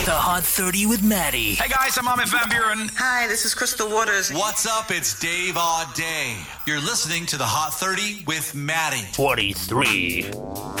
The Hot 30 with Maddie. Hey guys, I'm Amit Van Buren. Hi, this is Crystal Waters. What's up? It's Dave Auday. You're listening to the Hot 30 with Maddie. 23.